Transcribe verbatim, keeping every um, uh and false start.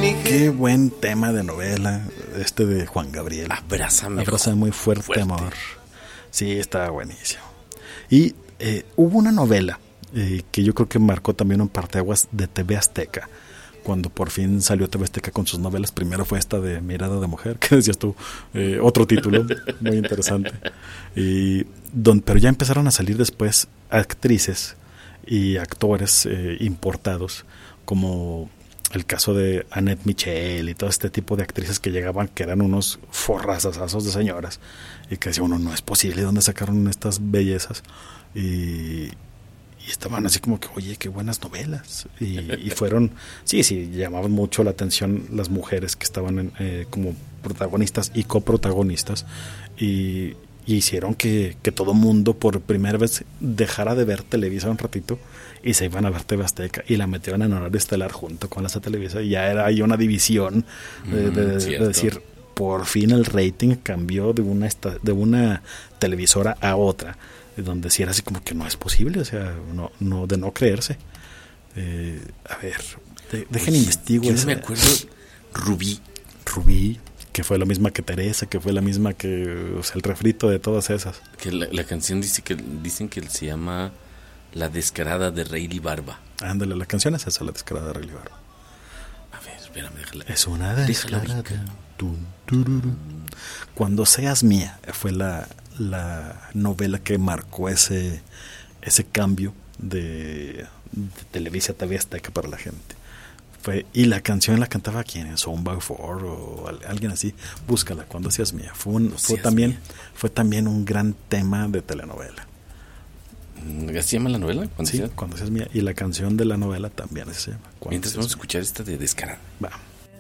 Qué buen tema de novela, este de Juan Gabriel. Abrázame. Abrázame muy fuerte, fuerte, amor. Sí, estaba buenísimo. Y eh, hubo una novela eh, que yo creo que marcó también un parteaguas de T V Azteca. Cuando por fin salió T V Azteca con sus novelas, primero fue esta de Mirada de Mujer, que decías tú, eh, otro título muy interesante. Y don, pero ya empezaron a salir después actrices y actores eh, importados, como el caso de Annette Michel y todo este tipo de actrices que llegaban, que eran unos forrazazazos de señoras, y que decía uno, no es posible, ¿dónde sacaron estas bellezas? Y... Y estaban así como que, oye, qué buenas novelas. Y, y fueron, sí, sí, llamaban mucho la atención las mujeres que estaban en, eh, como protagonistas y coprotagonistas. Y, y hicieron que, que todo mundo por primera vez dejara de ver Televisa un ratito y se iban a ver T V Azteca y la metieron en horario estelar junto con esa Televisa. Y ya era ahí una división de, de, de, de decir, por fin el rating cambió de una, esta, de una televisora a otra, donde sí era así como que no es posible, o sea, no, no de no creerse. Eh, a ver, de, dejen Oye, investigo. Yo no me acuerdo. Rubí. Rubí, que fue la misma que Teresa, que fue la misma que, o sea, el refrito de todas esas. Que la, la canción dice que dicen que se llama La Descarada de Rayleigh Barba. Ándale, la canción es esa, La Descarada de Rayleigh Barba. A ver, espérame, déjala. Es una descarada. Tum, tururu. Cuando seas mía fue la la novela que marcó ese ese cambio de, de Televisa a T V Azteca para la gente. Fue, y la canción la cantaba quién, en Son by Four o alguien así. Búscala, Cuando seas mía. Fue un, no fue también mía. fue también un gran tema de telenovela. ¿Se llama la novela? ¿Cuando sí, seas? Cuando seas mía. Y la canción de la novela también se llama. Mientras vamos a escuchar esta de Descarada. Va.